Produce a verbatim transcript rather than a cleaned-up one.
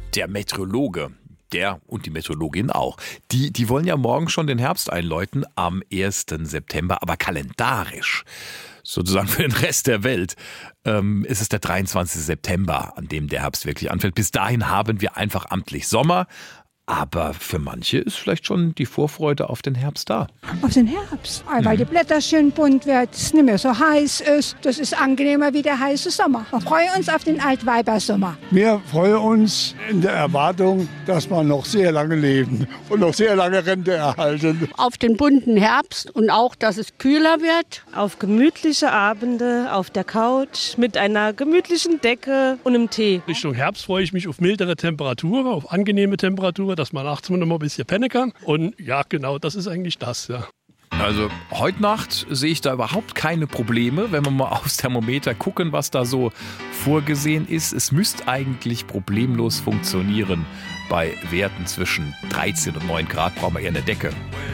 Der Meteorologe, der und die Meteorologin auch, die, die wollen ja morgen schon den Herbst einläuten am ersten September, aber kalendarisch, sozusagen für den Rest der Welt, ähm, ist es der dreiundzwanzigste September, an dem der Herbst wirklich anfällt. Bis dahin haben wir einfach amtlich Sommer. Aber für manche ist vielleicht schon die Vorfreude auf den Herbst da. Auf den Herbst, weil mhm. die Blätter schön bunt werden, es nicht mehr so heiß ist. Das ist angenehmer wie der heiße Sommer. Wir freuen uns auf den Altweibersommer. Wir freuen uns in der Erwartung, dass wir noch sehr lange leben und noch sehr lange Rente erhalten. Auf den bunten Herbst und auch, dass es kühler wird. Auf gemütliche Abende auf der Couch mit einer gemütlichen Decke und einem Tee. Richtung Herbst freue ich mich auf mildere Temperaturen, auf angenehme Temperaturen, dass man nachts noch mal ein bisschen pennen kann. Und ja, genau, das ist eigentlich das, ja. Also heute Nacht sehe ich da überhaupt keine Probleme, wenn wir mal aufs Thermometer gucken, was da so vorgesehen ist. Es müsste eigentlich problemlos funktionieren. Bei Werten zwischen dreizehn und neun Grad brauchen wir eher eine Decke.